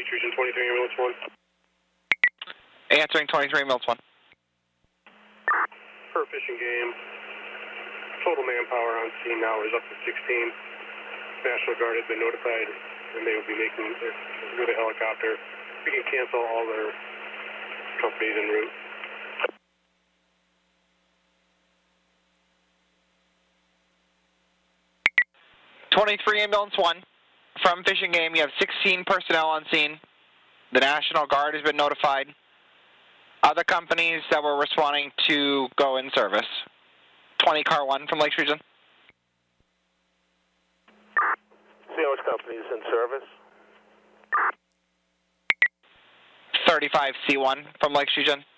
Lakes Region 23 Ambulance 1. Answering 23 Ambulance 1. Per fishing game, total manpower on scene now is up to 16. National Guard has been notified, and they will be making with a helicopter. We can cancel all their companies en route. Ambulance 1. From fishing game, you have 16 personnel on scene. The National Guard has been notified. Other companies that were responding to go in service. 20 Car 1 from Lakes Region. See which companies in service? 35 C1 from Lakes Region.